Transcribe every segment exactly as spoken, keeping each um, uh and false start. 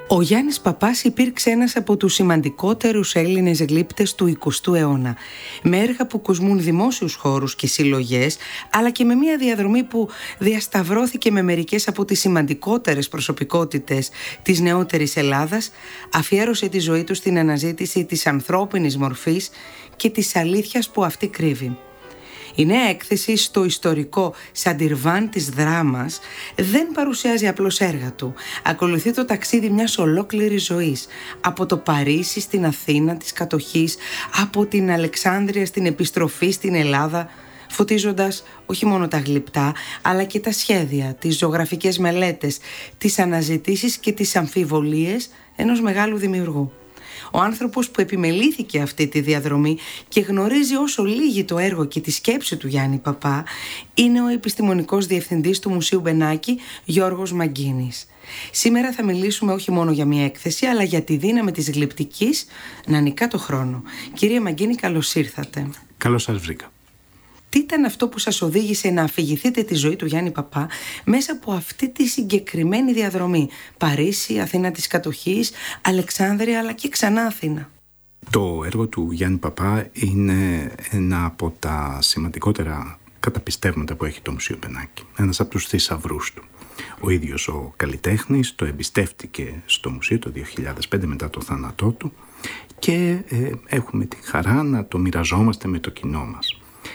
Ο Γιάννης Παπάς υπήρξε ένας από τους σημαντικότερους Έλληνες γλύπτες του εικοστού αιώνα, με έργα που κοσμούν δημόσιους χώρους και συλλογές, αλλά και με μια διαδρομή που διασταυρώθηκε με μερικές από τις σημαντικότερες προσωπικότητες της νεότερης Ελλάδας, αφιέρωσε τη ζωή του στην αναζήτηση της ανθρώπινης μορφής και της αλήθειας που αυτή κρύβει. Η νέα έκθεση στο ιστορικό Σαντιρβάν της δράμας δεν παρουσιάζει απλώς έργα του. Ακολουθεί το ταξίδι μιας ολόκληρης ζωής. Από το Παρίσι στην Αθήνα της κατοχής, από την Αλεξάνδρεια στην επιστροφή στην Ελλάδα, φωτίζοντας όχι μόνο τα γλυπτά, αλλά και τα σχέδια, τις ζωγραφικές μελέτες, τις αναζητήσεις και τις αμφιβολίες ενός μεγάλου δημιουργού. Ο άνθρωπος που επιμελήθηκε αυτή τη διαδρομή και γνωρίζει όσο λίγη το έργο και τη σκέψη του Γιάννη Παπά είναι ο επιστημονικός διευθυντής του Μουσείου Μπενάκη, Γιώργος Μαγκίνης. Σήμερα θα μιλήσουμε όχι μόνο για μια έκθεση, αλλά για τη δύναμη της γλυπτικής να νικά το χρόνο. Κύριε Μαγκίνη, καλώς ήρθατε. Καλώς σας βρήκα. Τι ήταν αυτό που σας οδήγησε να αφηγηθείτε τη ζωή του Γιάννη Παπά μέσα από αυτή τη συγκεκριμένη διαδρομή? Παρίσι, Αθήνα της κατοχής, Αλεξάνδρεια, αλλά και ξανά Αθήνα. Το έργο του Γιάννη Παπά είναι ένα από τα σημαντικότερα καταπιστεύματα που έχει το Μουσείο Μπενάκη. Ένας από τους θησαυρούς του. Ο ίδιος ο καλλιτέχνης το εμπιστεύτηκε στο μουσείο το δύο χιλιάδες πέντε μετά το θάνατό του και ε, έχουμε τη χαρά να το μοιραζόμαστε με το κοινό μας.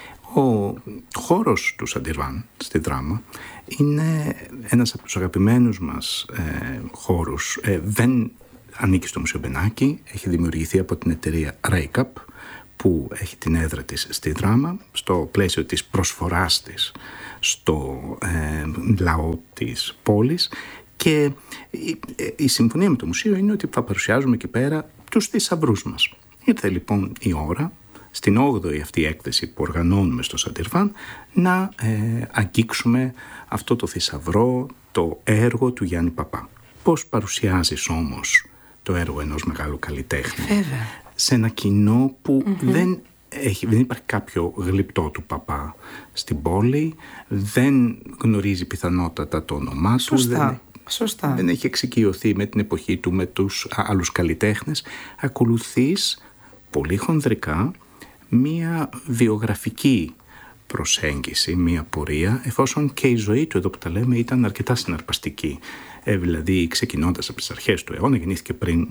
Ο χώρος του Σαντιρβάν στη δράμα είναι ένας από τους αγαπημένους μας ε, χώρους. Ε, δεν ανήκει στο Μουσείο Μπενάκη, έχει δημιουργηθεί από την εταιρεία Ρέικαπ που έχει την έδρα της στη δράμα, στο πλαίσιο της προσφοράς της στο ε, λαό της πόλης, και η, η συμφωνία με το μουσείο είναι ότι θα παρουσιάζουμε εκεί πέρα τους θησαυρούς μας. Ήρθε λοιπόν η ώρα, στην όγδοη αυτή έκθεση που οργανώνουμε στο Σαντιρβάν, να ε, αγγίξουμε αυτό το θησαυρό, το έργο του Γιάννη Παπά. Πώς παρουσιάζεις όμως το έργο ενός μεγάλου καλλιτέχνη Βέβαια. σε ένα κοινό που mm-hmm. δεν, έχει, δεν υπάρχει κάποιο γλυπτό του Παπά στην πόλη, δεν γνωρίζει πιθανότατα το όνομά του, δεν, Σωστά. δεν έχει εξοικειωθεί με την εποχή του, με τους άλλους καλλιτέχνες. Ακολουθείς πολύ χονδρικά μία βιογραφική προσέγγιση, μία πορεία, εφόσον και η ζωή του, εδώ που τα λέμε, ήταν αρκετά συναρπαστική. Ε, δηλαδή, ξεκινώντας από τις αρχές του αιώνα, γεννήθηκε πριν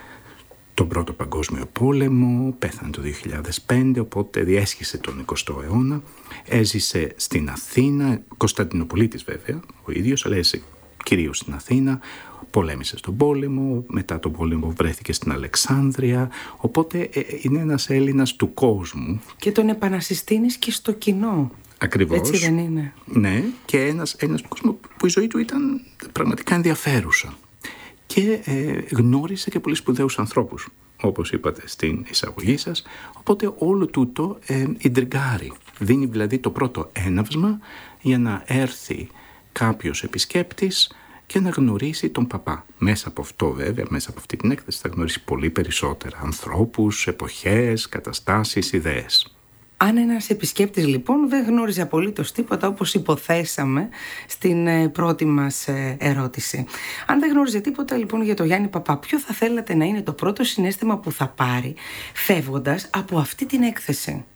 τον Πρώτο Παγκόσμιο Πόλεμο, πέθανε το δύο χιλιάδες πέντε, οπότε διέσχισε τον εικοστό αιώνα, έζησε στην Αθήνα, Κωνσταντινοπολίτης βέβαια, ο ίδιος, αλλά έζησε κυρίως στην Αθήνα, πολέμησε στον πόλεμο, μετά τον πόλεμο βρέθηκε στην Αλεξάνδρεια, οπότε ε, είναι ένας Έλληνας του κόσμου. Και τον επανασυστήνεις και στο κοινό. Ακριβώς. Έτσι δεν είναι? Ναι, και ένας, ένας του κόσμου που η ζωή του ήταν πραγματικά ενδιαφέρουσα. Και ε, γνώρισε και πολύ σπουδαίους ανθρώπους, όπως είπατε στην εισαγωγή σας, οπότε όλο τούτο ε, ιντριγκάρει. Δίνει δηλαδή το πρώτο έναυσμα για να έρθει κάποιος επισκέπτης και να γνωρίσει τον Παπά. Μέσα από αυτό βέβαια, μέσα από αυτή την έκθεση θα γνωρίσει πολύ περισσότερα ανθρώπους, εποχές, καταστάσεις, ιδέες. Αν ένας επισκέπτης λοιπόν δεν γνώριζε απολύτως τίποτα, όπως υποθέσαμε στην πρώτη μας ερώτηση, αν δεν γνώριζε τίποτα λοιπόν για το Γιάννη Παπά, ποιο θα θέλατε να είναι το πρώτο συναίσθημα που θα πάρει φεύγοντας από αυτή την έκθεση?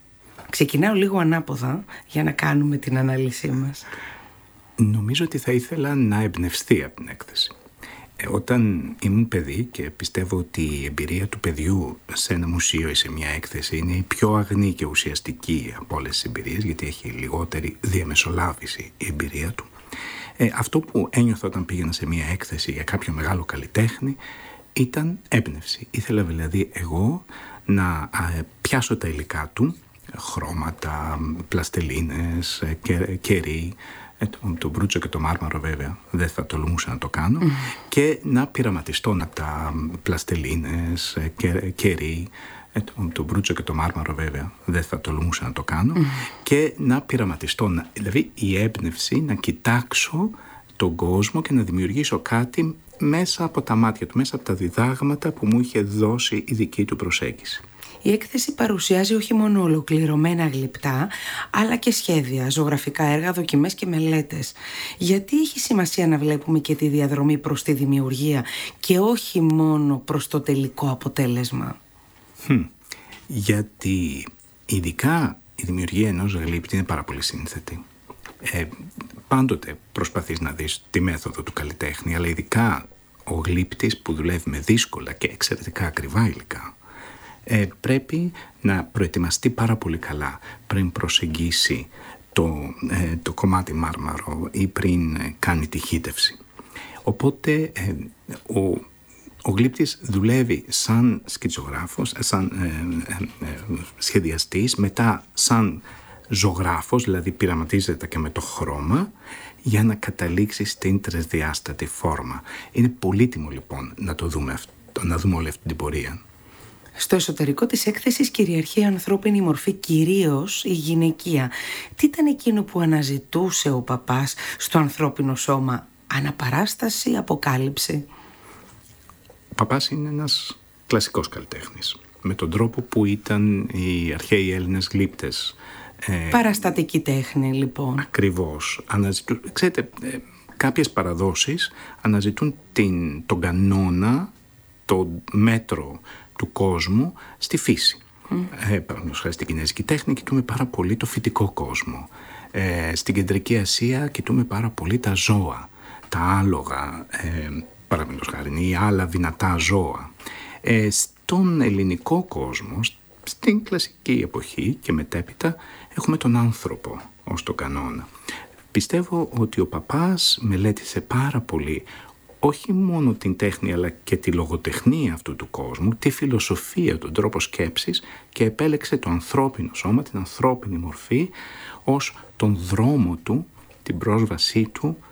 Ξεκινάω λίγο ανάποδα για να κάνουμε την ανάλυση μας. Νομίζω ότι θα ήθελα να εμπνευστεί από την έκθεση. Ε, όταν ήμουν παιδί, και πιστεύω ότι η εμπειρία του παιδιού σε ένα μουσείο ή σε μια έκθεση είναι η πιο αγνή και ουσιαστική από όλες τις εμπειρίες, γιατί έχει λιγότερη διαμεσολάβηση η εμπειρία του. Ε, αυτό που ένιωθα όταν πήγαινα σε μια έκθεση για κάποιο μεγάλο καλλιτέχνη ήταν έμπνευση. Ήθελα δηλαδή εγώ να ε, πιάσω τα υλικά του, χρώματα, πλαστελίνες, κε, κερί, Ε, το, το μπρούτσο και το μάρμαρο βέβαια δεν θα τολμούσα να το κάνω, mm. και να πειραματιστώ από τα πλαστελίνες, και, κερί, ε, το, το μπρούτσο και το μάρμαρο βέβαια δεν θα τολμούσα να το κάνω, mm. και να πειραματιστώ, να, δηλαδή η έμπνευση να κοιτάξω τον κόσμο και να δημιουργήσω κάτι μέσα από τα μάτια του, μέσα από τα διδάγματα που μου είχε δώσει η δική του προσέγγιση. Η έκθεση παρουσιάζει όχι μόνο ολοκληρωμένα γλυπτά, αλλά και σχέδια, ζωγραφικά έργα, δοκιμές και μελέτες. Γιατί έχει σημασία να βλέπουμε και τη διαδρομή προς τη δημιουργία και όχι μόνο προς το τελικό αποτέλεσμα? Hm. Γιατί ειδικά η δημιουργία ενός γλύπτη είναι πάρα πολύ σύνθετη. Ε, πάντοτε προσπαθείς να δεις τη μέθοδο του καλλιτέχνη, αλλά ειδικά ο γλύπτης που δουλεύει με δύσκολα και εξαιρετικά ακριβά υλικά, ε, πρέπει να προετοιμαστεί πάρα πολύ καλά πριν προσεγγίσει το, ε, το κομμάτι μάρμαρο ή πριν ε, κάνει τη χύτευση. Οπότε ε, ο, ο γλύπτης δουλεύει σαν σκητσογράφος, σαν ε, ε, ε, σχεδιαστής, μετά σαν ζωγράφος, δηλαδή πειραματίζεται και με το χρώμα για να καταλήξει στην τρισδιάστατη φόρμα. Είναι πολύτιμο λοιπόν να το δούμε αυτό, να δούμε όλη αυτή την πορεία. Στο εσωτερικό της έκθεσης κυριαρχεί η ανθρώπινη μορφή, κυρίως η γυναικεία. Τι ήταν εκείνο που αναζητούσε ο παπάς στο ανθρώπινο σώμα? Αναπαράσταση, αποκάλυψη? Ο παπάς είναι ένας κλασικός καλλιτέχνης, με τον τρόπο που ήταν οι αρχαίοι Έλληνες γλύπτες. Παραστατική τέχνη λοιπόν. Ακριβώς. Αναζητούν, ξέρετε, κάποιες παραδόσεις αναζητούν την, τον κανόνα, το μέτρο του κόσμου στη φύση. Mm. Ε, Παραδείγματος χάρη στην κινέζικη τέχνη κοιτούμε πάρα πολύ το φυτικό κόσμο. Ε, στην Κεντρική Ασία κοιτούμε πάρα πολύ τα ζώα, τα άλογα, ε, παραδείγματος χάρη, ή άλλα δυνατά ζώα. Ε, στον ελληνικό κόσμο, στην κλασική εποχή και μετέπειτα, έχουμε τον άνθρωπο ως τον κανόνα. Πιστεύω ότι ο παπάς μελέτησε πάρα πολύ όχι μόνο την τέχνη αλλά και τη λογοτεχνία αυτού του κόσμου, τη φιλοσοφία, τον τρόπο σκέψης, και επέλεξε το ανθρώπινο σώμα, την ανθρώπινη μορφή ως τον δρόμο του, την πρόσβασή του